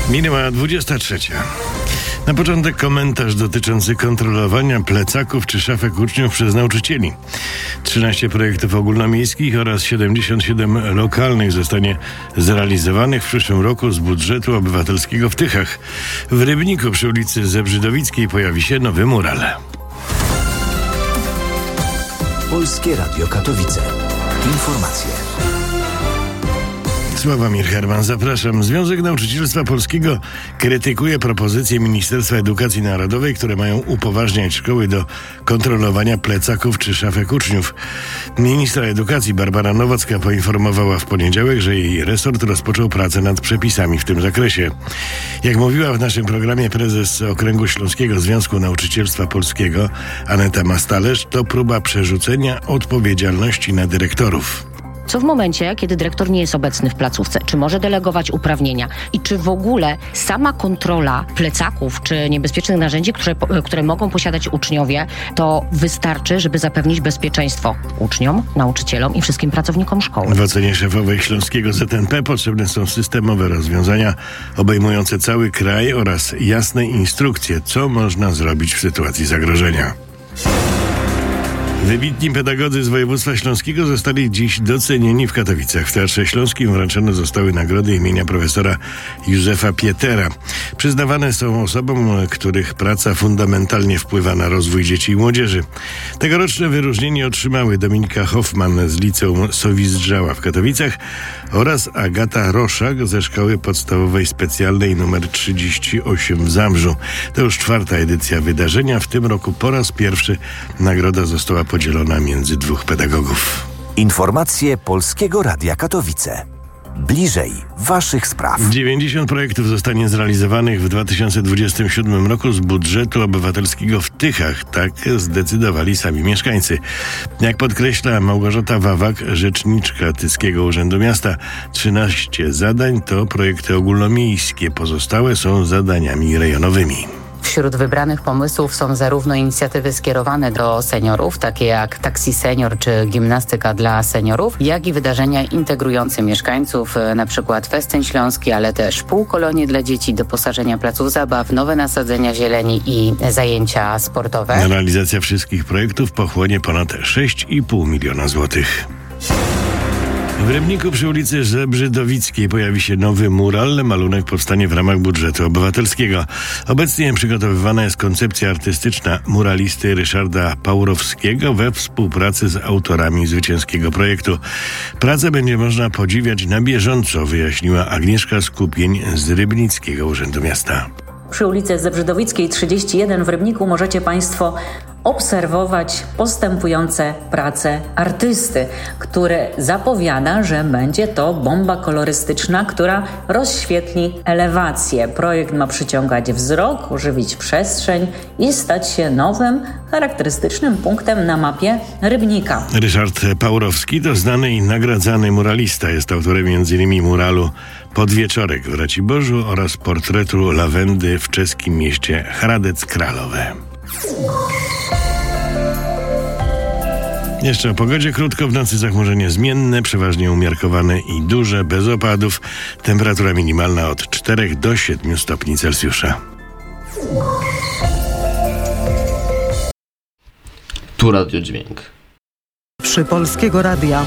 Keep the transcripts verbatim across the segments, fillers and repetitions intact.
Minęła dwudziesta trzecia. Na początek komentarz dotyczący kontrolowania plecaków czy szafek uczniów przez nauczycieli. trzynaście projektów ogólnomiejskich oraz siedemdziesiąt siedem lokalnych zostanie zrealizowanych w przyszłym roku z budżetu obywatelskiego w Tychach. W Rybniku przy ulicy Zebrzydowickiej pojawi się nowy mural. Polskie Radio Katowice. Informacje. Sławomir Herman, zapraszam. Związek Nauczycielstwa Polskiego krytykuje propozycje Ministerstwa Edukacji Narodowej, które mają upoważniać szkoły do kontrolowania plecaków czy szafek uczniów. Ministra Edukacji Barbara Nowacka poinformowała w poniedziałek, że jej resort rozpoczął pracę nad przepisami w tym zakresie. Jak mówiła w naszym programie prezes Okręgu Śląskiego Związku Nauczycielstwa Polskiego Aneta Mastalerz, to próba przerzucenia odpowiedzialności na dyrektorów. Co w momencie, kiedy dyrektor nie jest obecny w placówce? Czy może delegować uprawnienia? I czy w ogóle sama kontrola plecaków czy niebezpiecznych narzędzi, które, które mogą posiadać uczniowie, to wystarczy, żeby zapewnić bezpieczeństwo uczniom, nauczycielom i wszystkim pracownikom szkoły? W ocenie szefowej Śląskiego Z N P potrzebne są systemowe rozwiązania obejmujące cały kraj oraz jasne instrukcje, co można zrobić w sytuacji zagrożenia. Wybitni pedagodzy z województwa śląskiego zostali dziś docenieni w Katowicach. W Teatrze Śląskim wręczone zostały nagrody imienia profesora Józefa Pietera. Przyznawane są osobom, których praca fundamentalnie wpływa na rozwój dzieci i młodzieży. Tegoroczne wyróżnienie otrzymały Dominika Hoffman z Liceum Sowizdrzała w Katowicach oraz Agata Roszak ze Szkoły Podstawowej Specjalnej nr trzydzieści osiem w Zabrzu. To już czwarta edycja wydarzenia. W tym roku po raz pierwszy nagroda została podzielona między dwóch pedagogów. Informacje Polskiego Radia Katowice. Bliżej waszych spraw. dziewięćdziesiąt projektów zostanie zrealizowanych w dwa tysiące dwudziestym siódmym roku z budżetu obywatelskiego w Tychach. Tak zdecydowali sami mieszkańcy. Jak podkreśla Małgorzata Wawak, rzeczniczka Tyskiego Urzędu Miasta, trzynaście zadań to projekty ogólnomiejskie, pozostałe są zadaniami rejonowymi. Wśród wybranych pomysłów są zarówno inicjatywy skierowane do seniorów, takie jak Taksi Senior czy Gimnastyka dla seniorów, jak i wydarzenia integrujące mieszkańców, na przykład Festyn Śląski, ale też półkolonie dla dzieci, doposażenia placów zabaw, nowe nasadzenia zieleni i zajęcia sportowe. Realizacja wszystkich projektów pochłonie ponad sześć i pół miliona złotych. W Rybniku przy ulicy Zebrzydowickiej pojawi się nowy mural. Malunek powstanie w ramach budżetu obywatelskiego. Obecnie przygotowywana jest koncepcja artystyczna muralisty Ryszarda Pałrowskiego we współpracy z autorami zwycięskiego projektu. Pracę będzie można podziwiać na bieżąco, wyjaśniła Agnieszka Skupień z Rybnickiego Urzędu Miasta. Przy ulicy Zebrzydowickiej trzydzieści jeden w Rybniku możecie Państwo obserwować postępujące prace artysty, które zapowiada, że będzie to bomba kolorystyczna, która rozświetli elewację. Projekt ma przyciągać wzrok, ożywić przestrzeń i stać się nowym, charakterystycznym punktem na mapie Rybnika. Ryszard Pałrowski to znany i nagradzany muralista. Jest autorem między innymi muralu Podwieczorek w Raciborzu oraz portretu lawendy w czeskim mieście Hradec Kralowe. Jeszcze o pogodzie. Krótko, w nocy zachmurzenie zmienne, przeważnie umiarkowane i duże, bez opadów. Temperatura minimalna od czterech do siedmiu stopni Celsjusza. Tu Radio Dźwięk. Przy Polskiego Radia.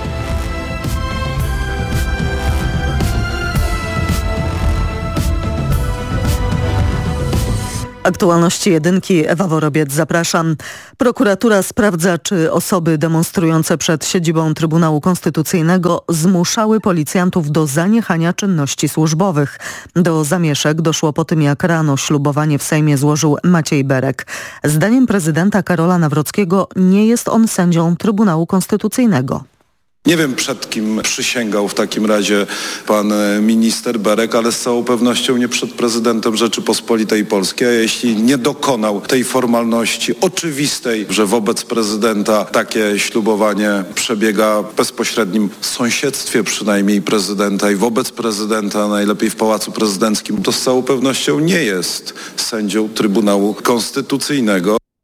Aktualności jedynki, Ewa Worobiec, zapraszam. Prokuratura sprawdza, czy osoby demonstrujące przed siedzibą Trybunału Konstytucyjnego zmuszały policjantów do zaniechania czynności służbowych. Do zamieszek doszło po tym, jak rano ślubowanie w Sejmie złożył Maciej Berek. Zdaniem prezydenta Karola Nawrockiego nie jest on sędzią Trybunału Konstytucyjnego. Nie wiem, przed kim przysięgał w takim razie pan minister Berek, ale z całą pewnością nie przed prezydentem Rzeczypospolitej Polskiej. A jeśli nie dokonał tej formalności oczywistej, że wobec prezydenta takie ślubowanie przebiega w bezpośrednim sąsiedztwie przynajmniej prezydenta i wobec prezydenta, najlepiej w Pałacu Prezydenckim, to z całą pewnością nie jest sędzią Trybunału Konstytucyjnego.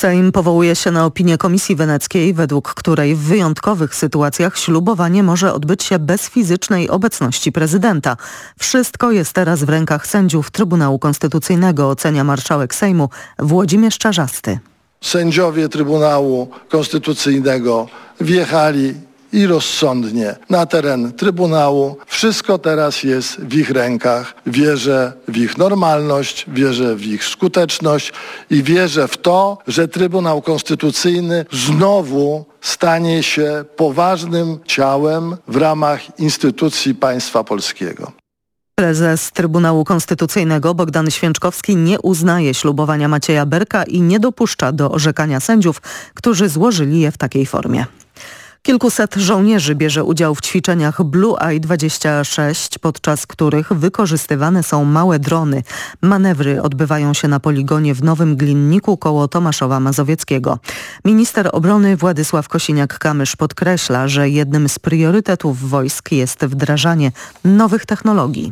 Sejm powołuje się na opinię Komisji Weneckiej, według której w wyjątkowych sytuacjach ślubowanie może odbyć się bez fizycznej obecności prezydenta. Wszystko jest teraz w rękach sędziów Trybunału Konstytucyjnego, ocenia marszałek Sejmu Włodzimierz Czarzasty. Sędziowie Trybunału Konstytucyjnego wjechali i rozsądnie na teren Trybunału. Wszystko teraz jest w ich rękach. Wierzę w ich normalność, wierzę w ich skuteczność i wierzę w to, że Trybunał Konstytucyjny znowu stanie się poważnym ciałem w ramach instytucji państwa polskiego. Prezes Trybunału Konstytucyjnego Bogdan Święczkowski nie uznaje ślubowania Macieja Berka i nie dopuszcza do orzekania sędziów, którzy złożyli je w takiej formie. Kilkuset żołnierzy bierze udział w ćwiczeniach Blue Eye dwadzieścia sześć, podczas których wykorzystywane są małe drony. Manewry odbywają się na poligonie w Nowym Glinniku koło Tomaszowa Mazowieckiego. Minister obrony Władysław Kosiniak-Kamysz podkreśla, że jednym z priorytetów wojsk jest wdrażanie nowych technologii.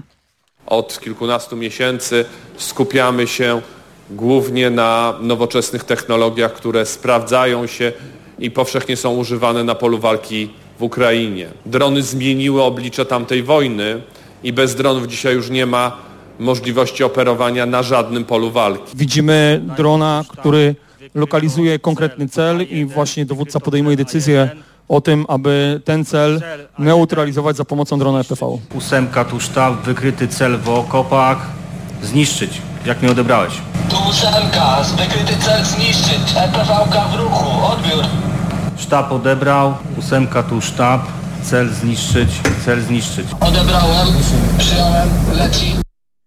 Od kilkunastu miesięcy skupiamy się głównie na nowoczesnych technologiach, które sprawdzają się i powszechnie są używane na polu walki w Ukrainie. Drony zmieniły oblicze tamtej wojny i bez dronów dzisiaj już nie ma możliwości operowania na żadnym polu walki. Widzimy drona, który lokalizuje konkretny cel i właśnie dowódca podejmuje decyzję o tym, aby ten cel neutralizować za pomocą drona F P V. Ósemka, tu sztab, wykryty cel w okopach, zniszczyć. Jak mnie odebrałeś? Tu ósemka, wykryty cel zniszczyć, E P V-ka w ruchu, odbiór. Sztab odebrał, ósemka, tu sztab, cel zniszczyć, cel zniszczyć. Odebrałem, przyjąłem, leci.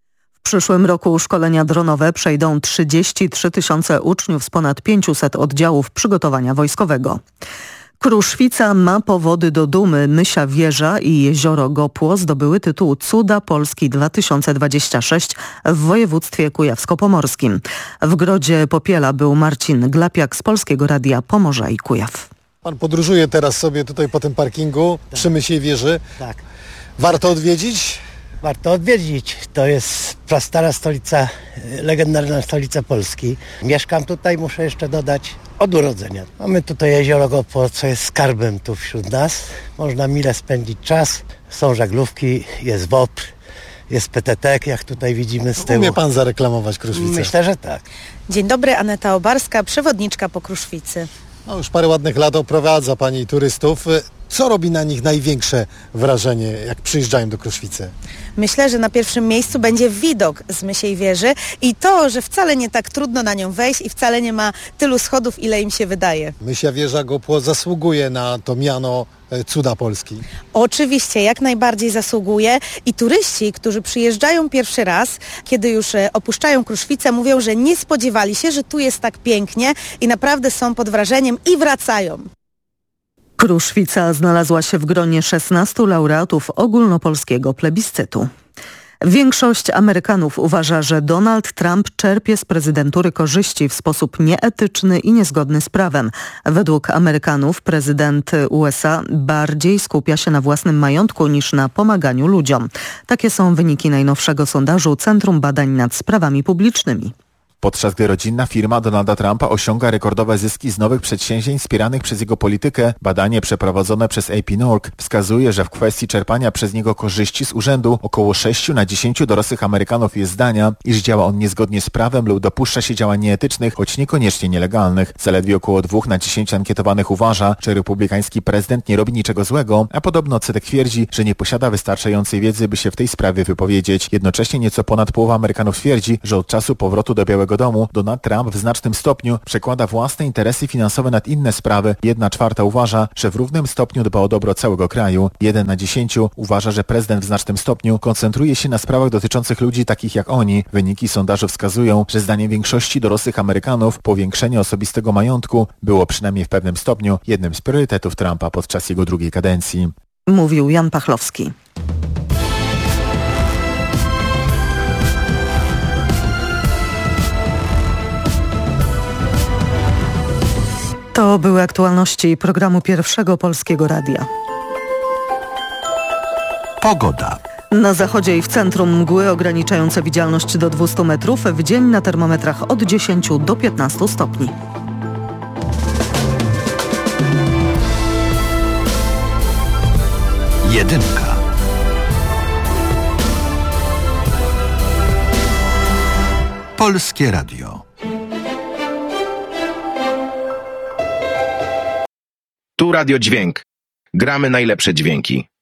W przyszłym roku szkolenia dronowe przejdą trzydzieści trzy tysiące uczniów z ponad pięciuset oddziałów przygotowania wojskowego. Kruszwica ma powody do dumy. Mysia Wieża i jezioro Gopło zdobyły tytuł Cuda Polski dwa tysiące dwadzieścia sześć w województwie kujawsko-pomorskim. W Grodzie Popiela był Marcin Glapiak z Polskiego Radia Pomorza i Kujaw. Pan podróżuje teraz sobie tutaj po tym parkingu tak. przy Mysiej Wieży. Tak. Warto odwiedzić? Warto odwiedzić. To jest prastara stolica, legendarna stolica Polski. Mieszkam tutaj, muszę jeszcze dodać, od urodzenia. Mamy tutaj jezioro Gopło, co jest skarbem tu wśród nas. Można mile spędzić czas. Są żaglówki, jest W O P R, jest P T T, jak tutaj widzimy z tyłu. Umie pan zareklamować Kruszwicę? Myślę, że tak. Dzień dobry, Aneta Obarska, przewodniczka po Kruszwicy. No, już parę ładnych lat oprowadza pani turystów. Co robi na nich największe wrażenie, jak przyjeżdżają do Kruszwicy? Myślę, że na pierwszym miejscu będzie widok z Mysiej Wieży i to, że wcale nie tak trudno na nią wejść i wcale nie ma tylu schodów, ile im się wydaje. Mysia Wieża Gopło zasługuje na to miano Cuda Polski. Oczywiście, jak najbardziej zasługuje i turyści, którzy przyjeżdżają pierwszy raz, kiedy już opuszczają Kruszwicę, mówią, że nie spodziewali się, że tu jest tak pięknie i naprawdę są pod wrażeniem i wracają. Kruszwica znalazła się w gronie szesnastu laureatów ogólnopolskiego plebiscytu. Większość Amerykanów uważa, że Donald Trump czerpie z prezydentury korzyści w sposób nieetyczny i niezgodny z prawem. Według Amerykanów prezydent U S A bardziej skupia się na własnym majątku niż na pomaganiu ludziom. Takie są wyniki najnowszego sondażu Centrum Badań nad Sprawami Publicznymi. Podczas gdy rodzinna firma Donalda Trumpa osiąga rekordowe zyski z nowych przedsięwzięć wspieranych przez jego politykę, badanie przeprowadzone przez A P Nork wskazuje, że w kwestii czerpania przez niego korzyści z urzędu około sześciu na dziesięciu dorosłych Amerykanów jest zdania, iż działa on niezgodnie z prawem lub dopuszcza się działań nieetycznych, choć niekoniecznie nielegalnych. Zaledwie około dwóch na dziesięciu ankietowanych uważa, że republikański prezydent nie robi niczego złego, a podobno odsetek twierdzi, że nie posiada wystarczającej wiedzy, by się w tej sprawie wypowiedzieć. Jednocześnie nieco ponad połowa Amerykanów twierdzi, że od czasu powrotu do Białego Domu Donald Trump w znacznym stopniu przekłada własne interesy finansowe nad inne sprawy. Jedna czwarta uważa, że w równym stopniu dba o dobro całego kraju. Jeden na dziesięciu uważa, że prezydent w znacznym stopniu koncentruje się na sprawach dotyczących ludzi takich jak oni. Wyniki sondażu wskazują, że zdaniem większości dorosłych Amerykanów powiększenie osobistego majątku było przynajmniej w pewnym stopniu jednym z priorytetów Trumpa podczas jego drugiej kadencji. Mówił Jan Pachlowski. To były aktualności programu Pierwszego Polskiego Radia. Pogoda. Na zachodzie i w centrum mgły ograniczające widzialność do dwustu metrów, w dzień na termometrach od dziesięciu do piętnastu stopni. Jedynka. Polskie Radio. Tu Radio Dźwięk. Gramy najlepsze dźwięki.